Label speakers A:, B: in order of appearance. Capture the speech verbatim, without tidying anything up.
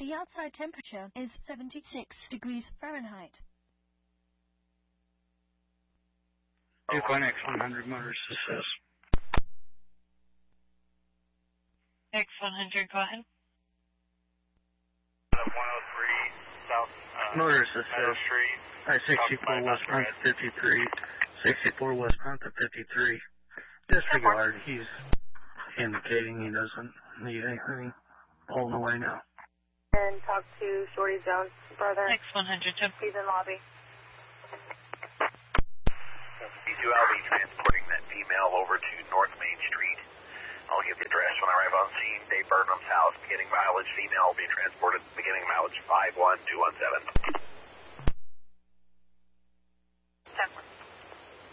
A: The outside temperature is seventy-six degrees Fahrenheit.
B: Yukon X one hundred motors assist.
C: X one hundred, go ahead.
D: one oh three South uh,
B: Motors
D: Meadow
B: assist.
D: Street.
B: Alright, sixty-four West Panther fifty-three. sixty-four West Panther fifty-three. Disregard. He's indicating he doesn't need anything. Pulling away now.
E: And talk to Shorty Jones' brother.
C: X one hundred, Jim.
E: He's in lobby.
D: D two, I'll be transporting that female over to North Main Street. I'll give the address when I arrive on scene. Dave Burnham's house, beginning mileage. Female will be transported beginning mileage five one two one seven.